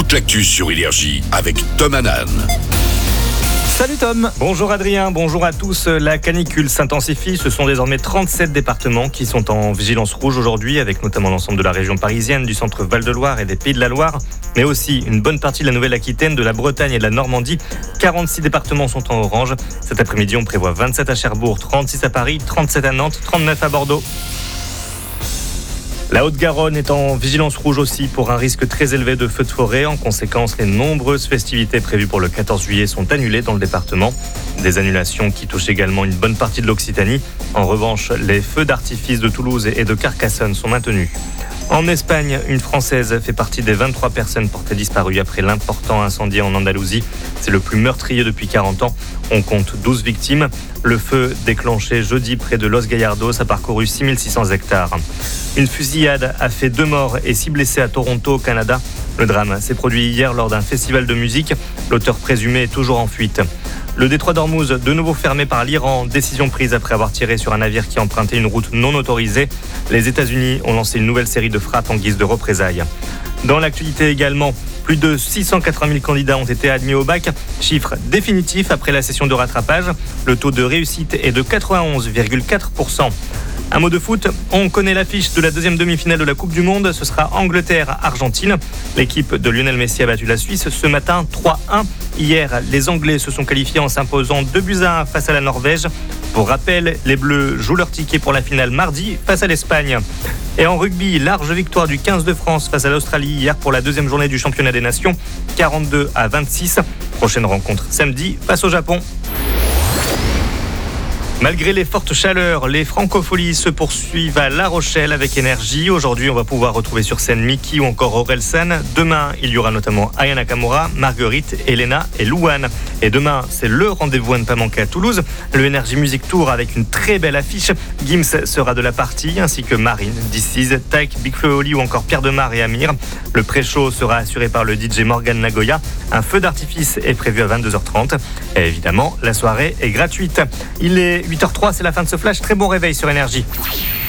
toute l'actu sur Énergie avec Tom Hanan. Salut Tom. Bonjour Adrien, bonjour à tous. La canicule s'intensifie. Ce sont désormais 37 départements qui sont en vigilance rouge aujourd'hui, avec notamment l'ensemble de la région parisienne, du centre Val-de-Loire et des Pays de la Loire, mais aussi une bonne partie de la Nouvelle-Aquitaine, de la Bretagne et de la Normandie. 46 départements sont en orange. Cet après-midi, on prévoit 27 à Cherbourg, 36 à Paris, 37 à Nantes, 39 à Bordeaux. La Haute-Garonne est en vigilance rouge aussi pour un risque très élevé de feux de forêt. En conséquence, les nombreuses festivités prévues pour le 14 juillet sont annulées dans le département. Des annulations qui touchent également une bonne partie de l'Occitanie. En revanche, les feux d'artifice de Toulouse et de Carcassonne sont maintenus. En Espagne, une Française fait partie des 23 personnes portées disparues après l'important incendie en Andalousie. C'est le plus meurtrier depuis 40 ans. On compte 12 victimes. Le feu déclenché jeudi près de Los Gallardos a parcouru 6600 hectares. Une fusillade a fait 2 morts et 6 blessés à Toronto, au Canada. Le drame s'est produit hier lors d'un festival de musique. L'auteur présumé est toujours en fuite. Le détroit d'Ormuz, de nouveau fermé par l'Iran, décision prise après avoir tiré sur un navire qui empruntait une route non autorisée. Les États-Unis ont lancé une nouvelle série de frappes en guise de représailles. Dans l'actualité également, plus de 680 000 candidats ont été admis au bac, chiffre définitif après la session de rattrapage. Le taux de réussite est de 91,4%. Un mot de foot, on connaît l'affiche de la deuxième demi-finale de la Coupe du Monde. Ce sera Angleterre-Argentine. L'équipe de Lionel Messi a battu la Suisse ce matin 3-1. Hier, les Anglais se sont qualifiés en s'imposant 2-1 face à la Norvège. Pour rappel, les Bleus jouent leur ticket pour la finale mardi face à l'Espagne. Et en rugby, large victoire du 15 de France face à l'Australie hier pour la deuxième journée du championnat des nations, 42-26. Prochaine rencontre samedi face au Japon. Malgré les fortes chaleurs, les francopholies se poursuivent à La Rochelle avec énergie. Aujourd'hui, on va pouvoir retrouver sur scène Mickey ou encore Orelsan. Demain, il y aura notamment Aya Nakamura, Marguerite, Elena et Louane. Et demain, c'est le rendez-vous à ne pas manquer à Toulouse. Le Energy Music Tour avec une très belle affiche. Gims sera de la partie, ainsi que Marine, DC's, Taïk, Big Flo et Oli ou encore Pierre Demar et Amir. Le pré-show sera assuré par le DJ Morgan Nagoya. Un feu d'artifice est prévu à 22h30. Et évidemment, la soirée est gratuite. Il est 8h03, c'est la fin de ce flash. Très bon réveil sur Énergie.